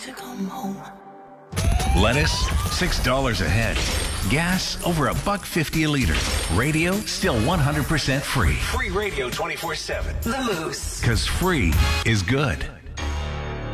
to come home. Lettuce, $6 a head. Gas, over $1.50 a liter. Radio, still 100% free. Free radio 24/7. The Moose. Because free is good.